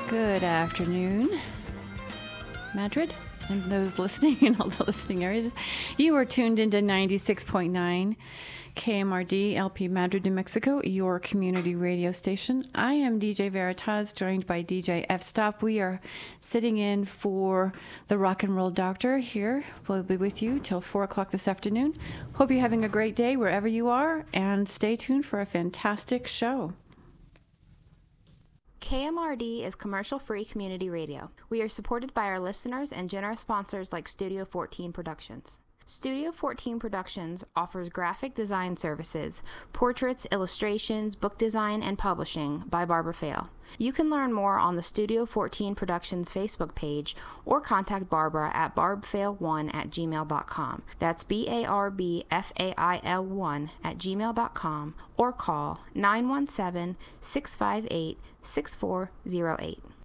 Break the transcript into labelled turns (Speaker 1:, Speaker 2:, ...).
Speaker 1: Good afternoon, Madrid, and those listening in all the listening areas. You are tuned into 96.9 KMRD, LP Madrid, New Mexico, your community radio station. I am DJ Veritas, joined by DJ F-Stop. We are sitting in for the Rock and Roll Doctor here. We'll be with you till 4 o'clock this afternoon. Hope you're having a great day wherever you are, and stay tuned for a fantastic show.
Speaker 2: KMRD is commercial-free community radio. We are supported by our listeners and generous sponsors like Studio 14 Productions. Studio 14 Productions offers graphic design services, portraits, illustrations, book design, and publishing by Barbara Fail. You can learn more on the Studio 14 Productions Facebook page or contact Barbara at barbfail1@gmail.com. That's BARBFAIL1@gmail.com or call 917-658-6408.